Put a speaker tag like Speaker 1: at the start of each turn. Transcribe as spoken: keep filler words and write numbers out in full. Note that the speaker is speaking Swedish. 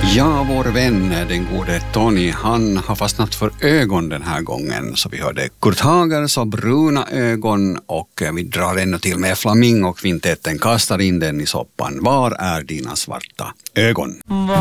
Speaker 1: Ja, vår vän, den gode Tony, han har fastnat för ögon den här gången. Så vi hörde Kurt Hagers och Bruna ögon och vi drar ännu till med Flamingo-kvintetten, kastar in den i soppan. Var är dina svarta ögon?